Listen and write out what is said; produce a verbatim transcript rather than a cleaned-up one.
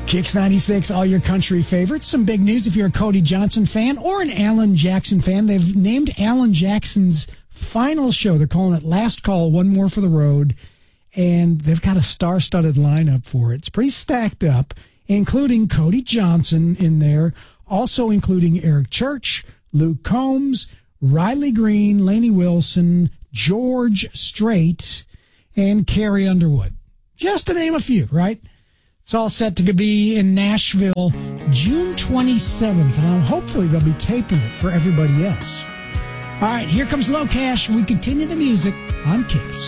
Kicks ninety-six, all your country favorites. Some big news if you're a Cody Johnson fan or an Alan Jackson fan. They've named Alan Jackson's final show. They're calling it Last Call, One More for the Road. And they've got a star-studded lineup for it. It's pretty stacked up, including Cody Johnson in there, also including Eric Church, Luke Combs, Riley Green, Lainey Wilson, George Strait, and Carrie Underwood. Just to name a few, right? It's all set to be in Nashville June twenty-seventh, and hopefully they'll be taping it for everybody else. All right, here comes Low Cash. We continue the music on Kicks.